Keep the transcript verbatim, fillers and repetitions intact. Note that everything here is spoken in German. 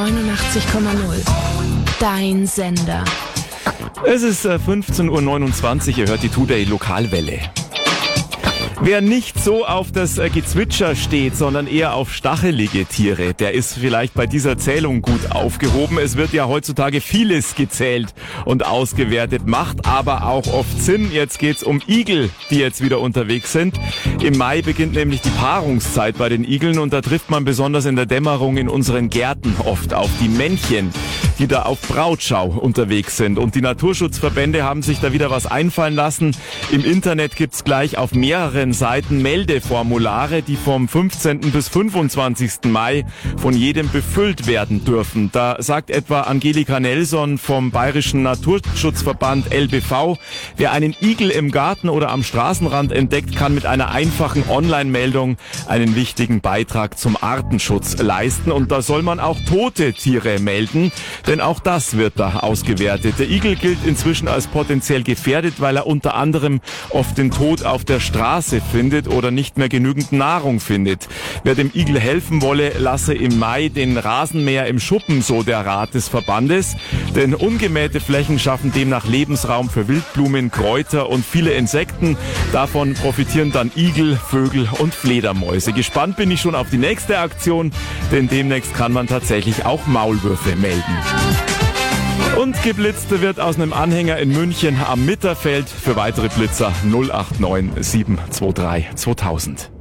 neunundachtzig Komma null. Dein Sender. Es ist äh, fünfzehn Uhr neunundzwanzig, ihr hört die Today Lokalwelle. Wer nicht so auf das äh, Gezwitscher steht, sondern eher auf stachelige Tiere, der ist vielleicht bei dieser Zählung gut aufgehoben. Es wird ja heutzutage vieles gezählt und ausgewertet, macht aber auch oft Sinn. Jetzt geht's um Igel, die jetzt wieder unterwegs sind. Im Mai beginnt nämlich die Paarungszeit bei den Igeln und da trifft man besonders in der Dämmerung in unseren Gärten oft auf die Männchen, die da auf Brautschau unterwegs sind. Und die Naturschutzverbände haben sich da wieder was einfallen lassen. Im Internet gibt's gleich auf mehreren Seiten Meldeformulare, die vom fünfzehnten bis fünfundzwanzigsten Mai von jedem befüllt werden dürfen. Da sagt etwa Angelika Nelson vom Bayerischen Naturschutzverband L B V, wer einen Igel im Garten oder am Straßenrand entdeckt, kann mit einer einfachen Online-Meldung einen wichtigen Beitrag zum Artenschutz leisten. Und da soll man auch tote Tiere melden, denn auch das wird da ausgewertet. Der Igel gilt inzwischen als potenziell gefährdet, weil er unter anderem oft den Tod auf der Straße findet oder nicht mehr genügend Nahrung findet. Wer dem Igel helfen wolle, lasse im Mai den Rasenmäher im Schuppen, so der Rat des Verbandes. Denn ungemähte Flächen schaffen demnach Lebensraum für Wildblumen, Kräuter und viele Insekten. Davon profitieren dann Igel, Vögel und Fledermäuse. Gespannt bin ich schon auf die nächste Aktion, denn demnächst kann man tatsächlich auch Maulwürfe melden. Und geblitzt wird aus einem Anhänger in München am Mitterfeld. Für weitere Blitzer null acht neun sieben zwei drei zweitausend.